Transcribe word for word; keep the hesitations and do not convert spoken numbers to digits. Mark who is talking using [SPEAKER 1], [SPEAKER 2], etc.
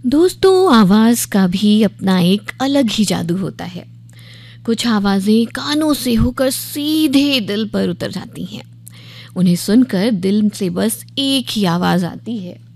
[SPEAKER 1] दोस्तों, आवाज़ का भी अपना एक अलग ही जादू होता है। कुछ आवाज़ें कानों से होकर सीधे दिल पर उतर जाती हैं। उन्हें सुनकर दिल से बस एक ही आवाज़ आती है,